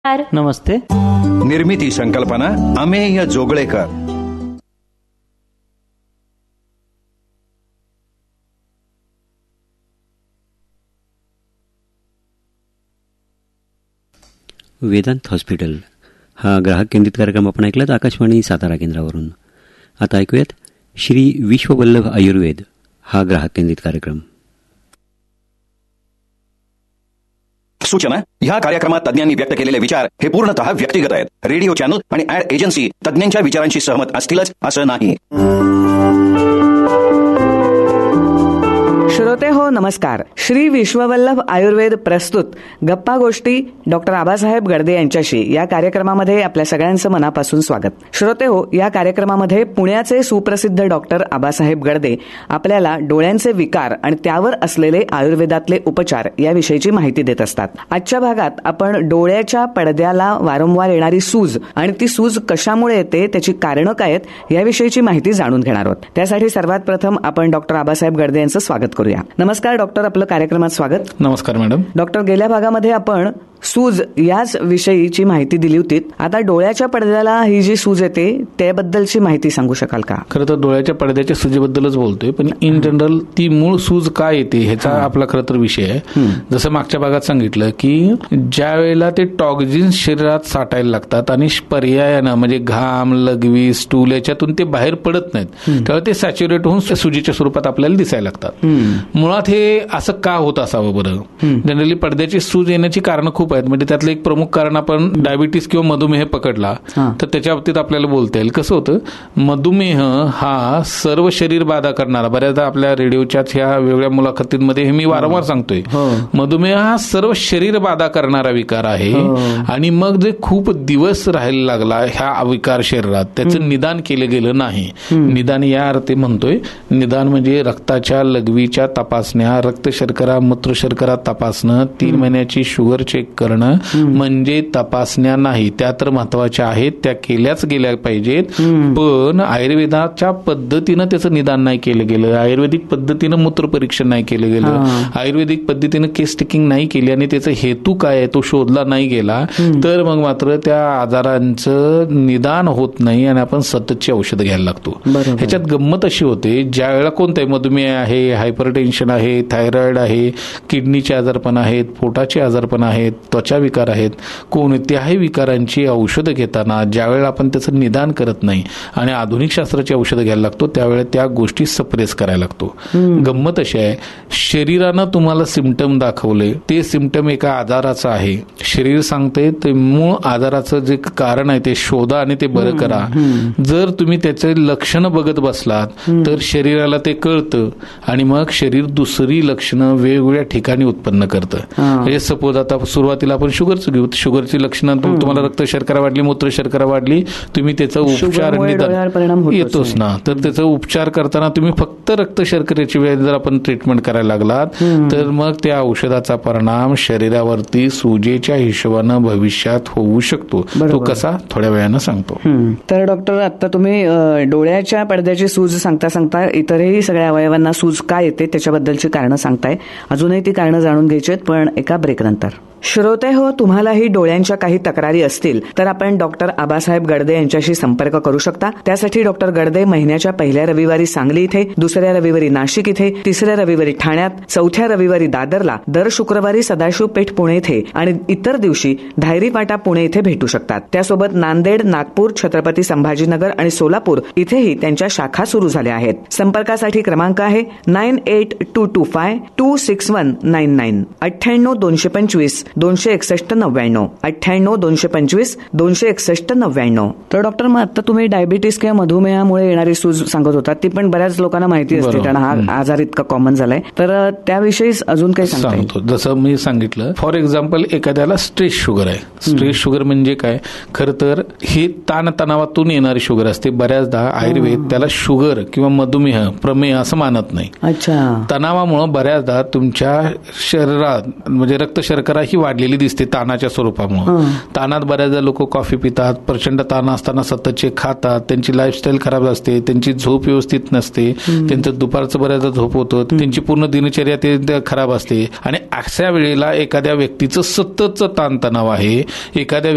नमस्ते. निर्मिती संकल्पना अमेय जोगळेकर. वेदांत हॉस्पिटल हा ग्राहक केंद्रित कार्यक्रम आपण ऐकलात आकाशवाणी सातारा केंद्रावरून. आता ऐकूयात श्री विश्ववल्लभ आयुर्वेद हा ग्राहक केंद्रित कार्यक्रम. सूचना: ह्या कार्यक्रमात तज्ञांनी व्यक्त केलेले विचार हे पूर्णतः व्यक्तिगत आहेत. रेडिओ चॅनल आणि ऍड एजन्सी तज्ञांच्या विचारांशी सहमत असतीलच असं नाही. श्रोते हो, नमस्कार. श्री विश्ववल्लभ आयुर्वेद प्रस्तुत गप्पा गोष्टी डॉक्टर आबासाहेब गडदे यांच्याशी या कार्यक्रमामध्ये आपल्या सगळ्यांचं मनापासून स्वागत. श्रोते हो, या कार्यक्रमामध्ये पुण्याचे सुप्रसिद्ध डॉक्टर आबासाहेब गडदे आपल्याला डोळ्यांचे विकार आणि त्यावर असलेले आयुर्वेदातले उपचार याविषयीची माहिती देत असतात. आजच्या भागात आपण डोळ्याच्या पडद्याला वारंवार येणारी सूज आणि ती सूज कशामुळे येते, त्याची कारणं काय आहेत याविषयीची माहिती जाणून घेणार आहोत. त्यासाठी सर्वात प्रथम आपण डॉक्टर आबासाहेब गडदे यांचं स्वागत करूया. नमस्कार डॉक्टर, आपलं कार्यक्रमात स्वागत. नमस्कार मॅडम. डॉक्टर, गेल्या भागामध्ये आपण सूज याच विषयीची माहिती दिली होती. आता डोळ्याच्या पडद्याला ही जी सूज येते त्याबद्दलची माहिती सांगू शकाल का? खरं तर डोळ्याच्या पडद्याच्या सूजेबद्दलच बोलतोय, पण इन जनरल ती मूळ सूज काय येते ह्याचा आपला खरं तर विषय आहे. जसं मागच्या भागात सांगितलं की ज्या वेळेला ते टॉक्झिन्स शरीरात साठायला लागतात आणि पर्यायानं म्हणजे घाम, लघवी, स्टूल याच्यातून ते बाहेर पडत नाहीत, त्यावेळेला ते सॅच्युरेट होऊन सुजीच्या स्वरूपात आपल्याला दिसायला लागतात. मुळात हे असं का होत असावं बरं? जनरली पडद्याची सूज येण्याची कारणं खूप आहेत. म्हणजे त्यातलं एक प्रमुख कारण आपण डायबिटीस किंवा मधुमेह पकडला तर त्याच्या बाबतीत आपल्याला बोलता येईल. कसं होतं, मधुमेह हा सर्व शरीर बाधा करणारा, बऱ्याचदा आपल्या रेडिओच्या ह्या वेगळ्या मुलाखतींमध्ये हे मी वारंवार सांगतोय, मधुमेह हा सर्व शरीर बाधा करणारा विकार आहे. आणि मग जे खूप दिवस राहायला लागला ह्या विकार शरीरात, त्याचं निदान केलं गेलं नाही. निदान या अर्थी म्हणतोय, निदान म्हणजे रक्ताच्या लघवीच्या तपासण्या, रक्त शर्करा, मूत्र शर्करा तपासणं, 3 महिन्याची शुगर चेक करणं म्हणजे तपासण्या नाही. त्या तर महत्वाच्या आहेत, त्या केल्याच गेल्या पाहिजेत. पण आयुर्वेदाच्या पद्धतीनं त्याचं निदान नाही केलं गेलं, आयुर्वेदिक पद्धतीनं मूत्र परीक्षण नाही केलं गेलं, आयुर्वेदिक पद्धतीनं केस टेकिंग नाही केली आणि त्याचा हेतू काय आहे तो शोधला नाही गेला, तर मग मात्र त्या आजारांचं निदान होत नाही आणि आपण सततची औषधं घ्यायला लागतो. ह्याच्यात गंमत अशी होते, ज्या वेळेला कोणताही मधुमेह आहे, हायपरटेन्शन आहे, थायरॉइड आहे, किडनीचे आजारपण आहेत, पोटाचे आजारपण आहेत, त्वचा विकार आहेत, कोणत्याही विकारांची औषधं घेताना ज्यावेळेला आपण त्याचं निदान करत नाही आणि आधुनिक शास्त्राची औषधं घ्यायला लागतो त्यावेळेला त्या गोष्टी सप्रेस करायला लागतो. गंमत अशी आहे, शरीरानं तुम्हाला सिम्पटम दाखवले, ते सिम्पटम एका आजाराचं आहे, शरीर सांगते ते मूळ आजाराचं जे कारण आहे ते शोधा आणि ते बरं करा. जर तुम्ही त्याचे लक्षणं बघत बसलात तर शरीराला ते कळतं आणि मग शरीर दुसरी लक्षणं वेगवेगळ्या ठिकाणी उत्पन्न करतं. म्हणजे सपोज आता सुरुवातीला आपण शुगरचं घेऊ, शुगरची लक्षणं तुम्हाला रक्त शर्करा वाढली, मूत्र शर्करा वाढली, तुम्ही त्याचा उपचार येतोच ना, तर त्याचा उपचार करताना तुम्ही फक्त रक्त शर्करेची वेळ जर आपण ट्रीटमेंट करायला लागलात तर मग त्या औषधाचा परिणाम शरीरावरती सुजेच्या हिशोबानं भविष्यात होऊ शकतो. तो कसा थोड्या वेळानं सांगतो. तर डॉक्टर, आता तुम्ही डोळ्याच्या पडद्याची सूज सांगता सांगता इतरही सगळ्या अवयवांना सूज काय येते त्याच्याबद्दलची कारणं सांगताय. अजूनही ती कारणं जाणून घ्यायची आहेत, पण एका ब्रेक नंतर. श्रोते हो, तुम्हालाही डोळ्यांच्या काही तक्रारी असतील तर आपण डॉक्टर आबासाहेब गडदे यांच्याशी संपर्क करू शकता. त्यासाठी डॉक्टर गडदे महिन्याच्या पहिल्या रविवारी सांगली इथे, दुसऱ्या रविवारी नाशिक इथे, तिसऱ्या रविवारी ठाण्यात, चौथ्या रविवारी दादरला, दर शुक्रवारी सदाशिव पेठ पुणे इथे आणि इतर दिवशी धायरी फाटा पुणे इथे भेटू शकतात. त्यासोबत नांदेड, नागपूर, छत्रपती संभाजीनगर आणि सोलापूर इथेही त्यांच्या शाखा सुरू झाल्या आहेत. संपर्कासाठी क्रमांक आहे 9822526199 98 225 261 98 225 261 तर डॉक्टर, मग आता तुम्ही डायबिटीस किंवा मधुमेहामुळे येणारी सूज सांगत होता, ती पण बऱ्याच लोकांना माहिती असते, कारण हा आजार इतका कॉमन झालाय, तर त्याविषयी अजून काही सांगतो. जसं मी सांगितलं, फॉर एक्झाम्पल एखाद्याला स्ट्रेस शुगर आहे. स्ट्रेस शुगर म्हणजे काय? खरं तर ही ताणतणावातून येणारी शुगर असते. बऱ्याचदा आयुर्वेद त्याला शुगर किंवा मधुमेह, प्रमेह असं मानत नाही. अच्छा. तणावामुळे बऱ्याचदा तुमच्या शरीरात म्हणजे रक्त शर्करा ही वाढलेली दिसते ताणाच्या स्वरूपामुळे. ताणात बऱ्याचदा लोक कॉफी पितात, प्रचंड ताण असताना सततचे खातात, त्यांची लाईफस्टाईल खराब असते, त्यांची झोप व्यवस्थित नसते, त्यांचं दुपारचं बऱ्याचदा झोप होतं, त्यांची पूर्ण दिनचर्या ते खराब असते आणि अशा वेळेला एखाद्या व्यक्तीचं सततचं ताणतणाव आहे, एखाद्या